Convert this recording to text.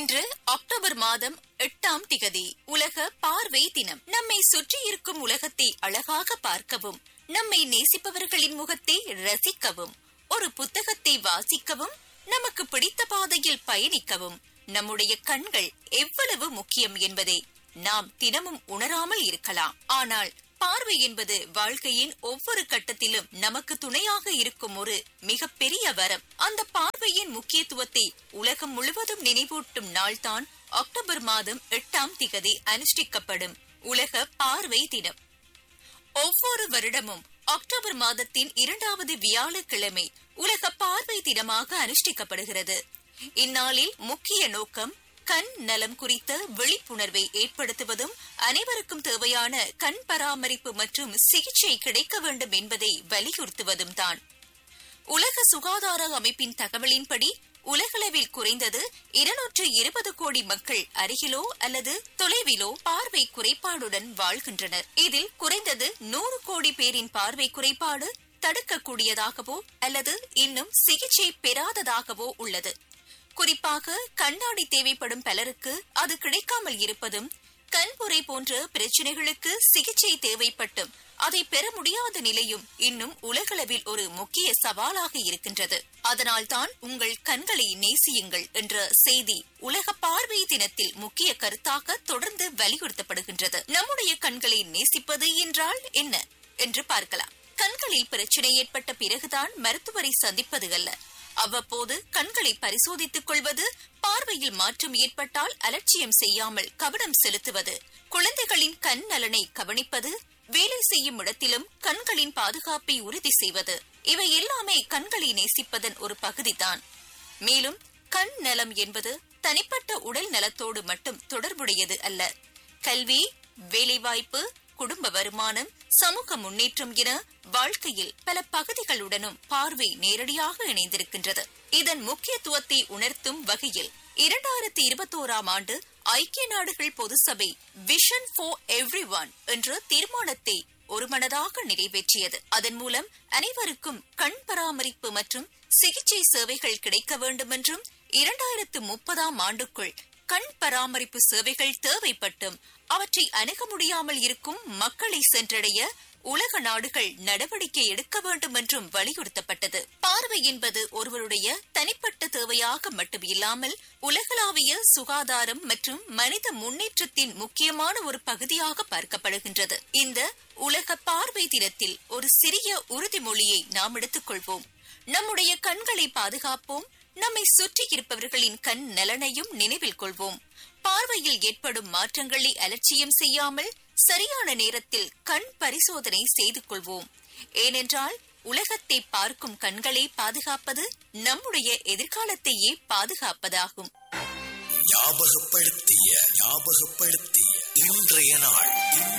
இன்று அக்டோபர் மாதம் 8ஆம் திகதி உலக பார்வை தினம். நம்மை சுற்றி இருக்கும் உலகத்தை அழகாக பார்க்கவும், நம்மை நேசிப்பவர்களின் முகத்தை ரசிக்கவும், ஒரு புத்தகத்தை வாசிக்கவும், நமக்கு பிடித்த பாதையில் பயணிக்கவும் நம்முடைய கண்கள் எவ்வளவு முக்கியம் என்பதை நாம் தினமும் உணராமல் இருக்கலாம். ஆனால் பார்வை என்பது வாழ்க்கையின் ஒவ்வொரு கட்டத்திலும் நமக்கு துணையாக இருக்கும் ஒரு மிகப்பெரிய வரம். அந்த பார்வையின் முக்கியத்துவத்தை உலகம் முழுவதும் நினைவூட்டும் நாள்தான் அக்டோபர் மாதம் 8ஆம் திகதி அனுஷ்டிக்கப்படும் உலக பார்வை தினம். ஒவ்வொரு வருடமும் அக்டோபர் மாதத்தின் 2வது வியாழக்கிழமை உலக பார்வை தினமாக அனுஷ்டிக்கப்படுகிறது. இந்நாளில் முக்கிய நோக்கம் கண் நலம் குறித்த விழிப்புணர்வை ஏற்படுத்துவதும், அனைவருக்கும் தேவையான கண் பராமரிப்பு மற்றும் சிகிச்சை கிடைக்க வேண்டும் என்பதை வலியுறுத்துவதும் தான். உலக சுகாதார அமைப்பின் தகவலின்படி உலகளவில் குறைந்தது 220 கோடி மக்கள் அருகிலோ அல்லது தொலைவிலோ பார்வை குறைபாடுடன் வாழ்கின்றனர். இதில் குறைந்தது 100 கோடி பேரின் பார்வை குறைபாடு தடுக்கக்கூடியதாகவோ அல்லது இன்னும் சிகிச்சை பெறாததாகவோ உள்ளது. குறிப்பாக கண்ணாடி தேவைப்படும் பலருக்கு அது கிடைக்காமல் இருப்பதும், கண்புரை போன்ற பிரச்சனைகளுக்கு சிகிச்சை தேவைப்பட்டும் அதை பெற முடியாத நிலையும் இன்னும் உலகளவில் ஒரு முக்கிய சவாலாக இருக்கின்றது. அதனால்தான் உங்கள் கண்களை நேசியுங்கள் என்ற செய்தி உலக பார்வை தினத்தில் முக்கிய கருத்தாக தொடர்ந்து வலியுறுத்தப்படுகின்றது. நம்முடைய கண்களை நேசிப்பது என்றால் என்ன என்று பார்க்கலாம். கண்களில் பிரச்சனை ஏற்பட்ட பிறகுதான் மருத்துவரை சந்திப்பது அல்ல, அவ்வப்போது கண்களை பரிசோதித்துக் கொள்வது, பார்வையில் மாற்றம் ஏற்பட்டால் அலட்சியம் செய்யாமல் கவனம் செலுத்துவது, குழந்தைகளின் கண் நலனை கவனிப்பது, வேலை செய்யும் இடத்திலும் கண்களின் பாதுகாப்பை உறுதி செய்வது, இவை எல்லாமே கண்களை நேசிப்பதன் ஒரு பகுதிதான். மேலும் கண் நலம் என்பது தனிப்பட்ட உடல் நலத்தோடு மட்டும் தொடர்புடையது அல்ல. கல்வி, வேலைவாய்ப்பு, குடும்ப வருமானம், சமூக முன்னேற்றம் என வாழ்க்கையில் பல பகுதிகளுடனும் பார்வை நேரடியாக இணைந்திருக்கின்றது. இதன் முக்கியத்துவத்தை உணர்த்தும் வகையில் 2021ஆம் ஆண்டு ஐக்கிய நாடுகள் பொது சபை விஷன் ஃபார் எவ்ரிஒன் என்ற தீர்மானத்தை ஒருமனதாக நிறைவேற்றியது. அதன் மூலம் அனைவருக்கும் கண் பராமரிப்பு மற்றும் சிகிச்சை சேவைகள் கிடைக்க வேண்டும் என்றும், 2030ஆம் ஆண்டுக்குள் கண் பராமரிப்பு சேவைகள் தேவைப்பட்டும் அவற்றை அணுக முடியாமல் இருக்கும் மக்களை சென்றடைய உலக நாடுகள் நடவடிக்கை எடுக்க வேண்டும் என்றும் வலியுறுத்தப்பட்டது. பார்வை என்பது ஒருவருடைய தனிப்பட்ட தேவையாக மட்டும் இல்லாமல் உலகளாவிய சுகாதாரம் மற்றும் மனித முன்னேற்றத்தின் முக்கியமான ஒரு பகுதியாக பார்க்கப்படுகின்றது. இந்த உலக பார்வை தினத்தில் ஒரு சிறிய உறுதிமொழியை நாம் எடுத்துக் கொள்வோம். நம்முடைய கண்களை பாதுகாப்போம், நம்மை சுற்றி இருப்பவர்களின் கண் நலனையும் நினைவில் கொள்வோம். பார்வையில் ஏற்படும் மாற்றங்களை அலட்சியம் செய்யாமல் சரியான நேரத்தில் கண் பரிசோதனை செய்து கொள்வோம். ஏனென்றால் உலகத்தை பார்க்கும் கண்களை பாதுகாப்பது நம்முடைய எதிர்காலத்தையே பாதுகாப்பதாகும். ஞாபகப்படுத்திய இன்றைய நாள்.